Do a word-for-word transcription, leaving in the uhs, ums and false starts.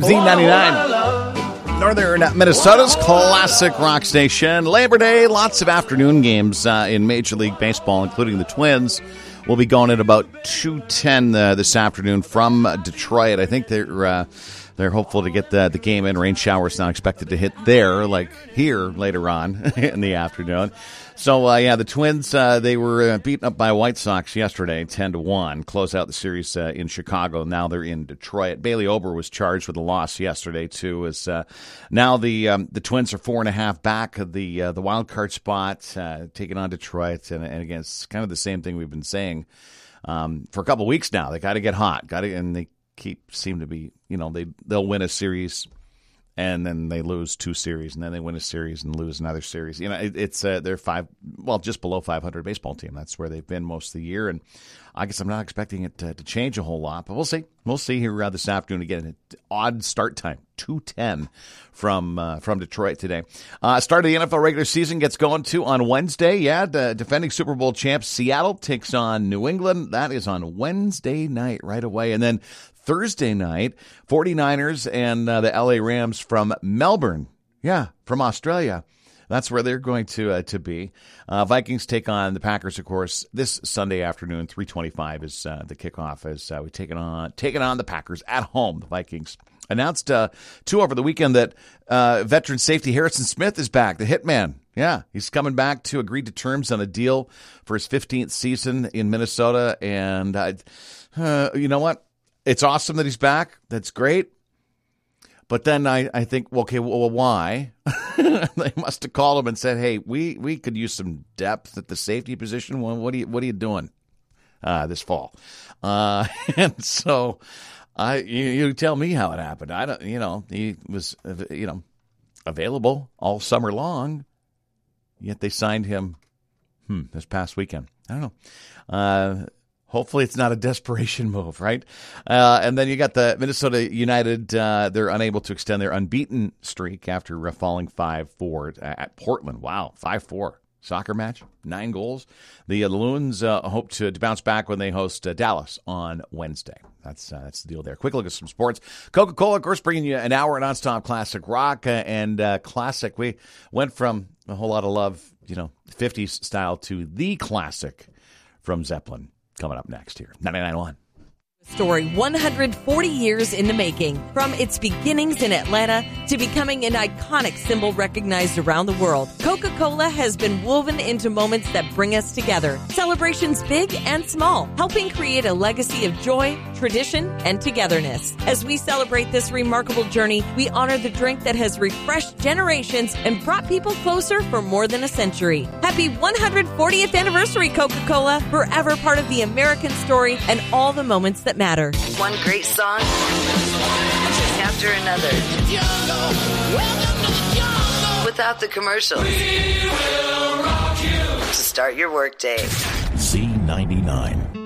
Z ninety-nine, Northern Minnesota's classic rock station. Labor Day, lots of afternoon games uh, in Major League Baseball, including the Twins. We'll be going at about two ten uh, this afternoon from Detroit. I think they're uh, they're hopeful to get the, the game in. Rain showers not expected to hit there, like here later on in the afternoon. So, uh, yeah, the Twins, uh, they were uh, beaten up by White Sox yesterday, ten to one, close out the series uh, in Chicago. Now they're in Detroit. Bailey Ober was charged with a loss yesterday, too, as uh, now the um, the Twins are four and a half back of the uh, the wild card spot, uh, taking on Detroit. And, and again, it's kind of the same thing we've been saying um, for a couple weeks now. They got to get hot, got to, and they keep seem to be, you know, they they'll win a series. And then they lose two series, and then they win a series and lose another series. You know, it, it's uh, they're five, well, just below five hundred baseball team. That's where they've been most of the year, and I guess I'm not expecting it to, to change a whole lot, but we'll see. We'll see here uh, this afternoon. Again, an odd start time, two ten from uh, from Detroit today. Uh, start of the N F L regular season gets going too on Wednesday. Yeah, the defending Super Bowl champs Seattle takes on New England. That is on Wednesday night right away, and then Thursday night, 49ers and uh, the L A Rams from Melbourne. Yeah, from Australia. That's where they're going to uh, to be. Uh, Vikings take on the Packers, of course, this Sunday afternoon. three twenty-five is uh, the kickoff as uh, we take it on, taking on the Packers at home. The Vikings announced, uh, too, over the weekend that uh, veteran safety Harrison Smith is back, the hitman. Yeah, he's coming back to agree to terms on a deal for his fifteenth season in Minnesota. And uh, uh, you know what? It's awesome that he's back. That's great. But then I, I think, well, okay, well, why? They must have called him and said, hey, we, we could use some depth at the safety position. Well, what are you, what are you doing uh, this fall? Uh, and so I you, you tell me how it happened. I don't, you know, he was, you know, available all summer long, yet they signed him hmm, this past weekend. I don't know. Uh Hopefully it's not a desperation move, right? Uh, and then you got the Minnesota United. Uh, they're unable to extend their unbeaten streak after uh, falling five four at Portland. Wow, five four. Soccer match, nine goals. The uh, Loons uh, hope to, to bounce back when they host uh, Dallas on Wednesday. That's uh, that's the deal there. Quick look at some sports. Coca-Cola, of course, bringing you an hour of nonstop classic rock uh, and uh, classic. We went from a whole lot of love, you know, fifties style to the classic from Zeppelin. Coming up next here, ninety-nine point one. Story one hundred forty years in the making. From its beginnings in Atlanta to becoming an iconic symbol recognized around the world, Coca-Cola has been woven into moments that bring us together. Celebrations big and small, helping create a legacy of joy, tradition, and togetherness. As we celebrate this remarkable journey, we honor the drink that has refreshed generations and brought people closer for more than a century. Happy one hundred fortieth anniversary, Coca-Cola, forever part of the American story and all the moments that matter. One great song just after another. Without the commercials. To start your workday. Z ninety-nine.